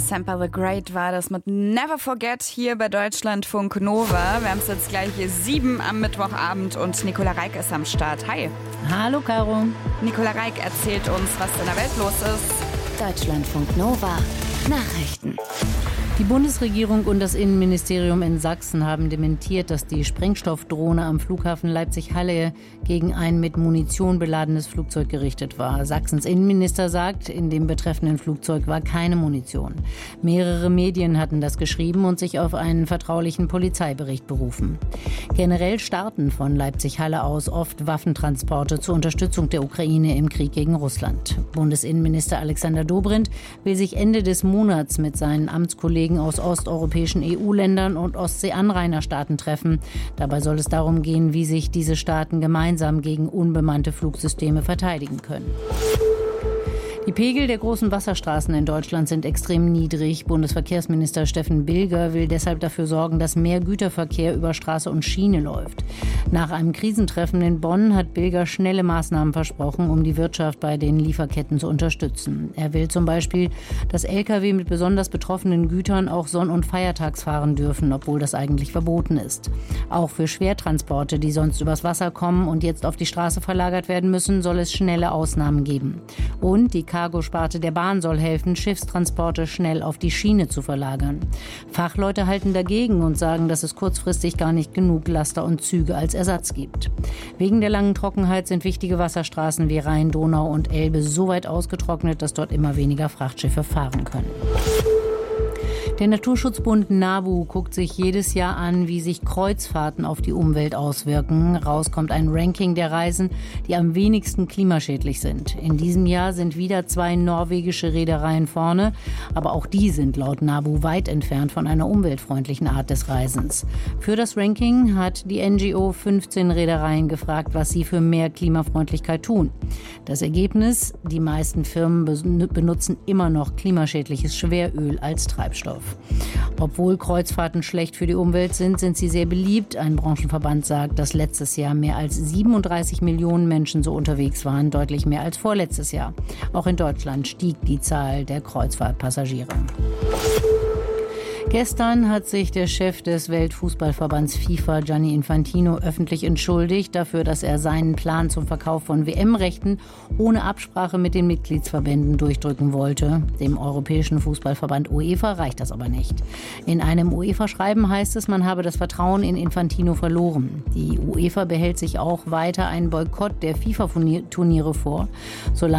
Sampa the Great war das mit Never Forget hier bei Deutschlandfunk Nova. Wir haben es jetzt gleich 7 am Mittwochabend und Nicola Reik ist am Start. Hi. Hallo Caro. Nicola Reik erzählt uns, was in der Welt los ist. Deutschlandfunk Nova Nachrichten. Die Bundesregierung und das Innenministerium in Sachsen haben dementiert, dass die Sprengstoffdrohne am Flughafen Leipzig-Halle gegen ein mit Munition beladenes Flugzeug gerichtet war. Sachsens Innenminister sagt, in dem betreffenden Flugzeug war keine Munition. Mehrere Medien hatten das geschrieben und sich auf einen vertraulichen Polizeibericht berufen. Generell starten von Leipzig-Halle aus oft Waffentransporte zur Unterstützung der Ukraine im Krieg gegen Russland. Bundesinnenminister Alexander Dobrindt will sich Ende des Monats mit seinen Amtskollegen aus osteuropäischen EU-Ländern und Ostsee-Anrainerstaaten treffen. Dabei soll es darum gehen, wie sich diese Staaten gemeinsam gegen unbemannte Flugsysteme verteidigen können. Die Pegel der großen Wasserstraßen in Deutschland sind extrem niedrig. Bundesverkehrsminister Steffen Bilger will deshalb dafür sorgen, dass mehr Güterverkehr über Straße und Schiene läuft. Nach einem Krisentreffen in Bonn hat Bilger schnelle Maßnahmen versprochen, um die Wirtschaft bei den Lieferketten zu unterstützen. Er will zum Beispiel, dass Lkw mit besonders betroffenen Gütern auch sonn- und feiertags fahren dürfen, obwohl das eigentlich verboten ist. Auch für Schwertransporte, die sonst übers Wasser kommen und jetzt auf die Straße verlagert werden müssen, soll es schnelle Ausnahmen geben. Und die Cargo-Sparte der Bahn soll helfen, Schiffstransporte schnell auf die Schiene zu verlagern. Fachleute halten dagegen und sagen, dass es kurzfristig gar nicht genug Laster und Züge als Ersatz gibt. Wegen der langen Trockenheit sind wichtige Wasserstraßen wie Rhein, Donau und Elbe so weit ausgetrocknet, dass dort immer weniger Frachtschiffe fahren können. Der Naturschutzbund NABU guckt sich jedes Jahr an, wie sich Kreuzfahrten auf die Umwelt auswirken. Raus kommt ein Ranking der Reisen, die am wenigsten klimaschädlich sind. In diesem Jahr sind wieder 2 norwegische Reedereien vorne, aber auch die sind laut NABU weit entfernt von einer umweltfreundlichen Art des Reisens. Für das Ranking hat die NGO 15 Reedereien gefragt, was sie für mehr Klimafreundlichkeit tun. Das Ergebnis: Die meisten Firmen benutzen immer noch klimaschädliches Schweröl als Treibstoff. Obwohl Kreuzfahrten schlecht für die Umwelt sind, sind sie sehr beliebt. Ein Branchenverband sagt, dass letztes Jahr mehr als 37 Millionen Menschen so unterwegs waren, deutlich mehr als vorletztes Jahr. Auch in Deutschland stieg die Zahl der Kreuzfahrtpassagiere. Gestern hat sich der Chef des Weltfußballverbands FIFA, Gianni Infantino, öffentlich entschuldigt dafür, dass er seinen Plan zum Verkauf von WM-Rechten ohne Absprache mit den Mitgliedsverbänden durchdrücken wollte. Dem Europäischen Fußballverband UEFA reicht das aber nicht. In einem UEFA-Schreiben heißt es, man habe das Vertrauen in Infantino verloren. Die UEFA behält sich auch weiter einen Boykott der FIFA-Turniere vor, solange